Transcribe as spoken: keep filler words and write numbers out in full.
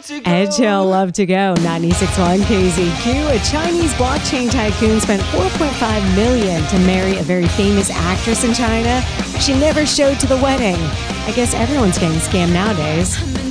Ed Hill, Love to Go, ninety-six point one K Z Q. A Chinese blockchain tycoon spent four point five million dollars to marry a very famous actress in China. She never showed to the wedding. I guess everyone's getting scammed nowadays.